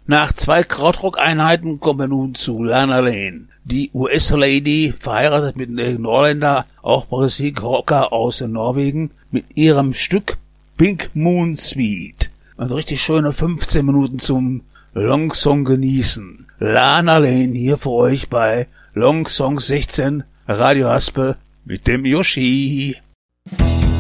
Nach 2 Krautrock-Einheiten kommen wir nun zu Lana Lane. Die US-Lady, verheiratet mit einem Norländer, auch Musikrocker aus Norwegen, mit ihrem Stück Pink Moon Suite. Also richtig schöne 15 Minuten zum Longsong genießen. Lana Lane hier für euch bei Longsong 16, Radio Haspe mit dem Yoshi.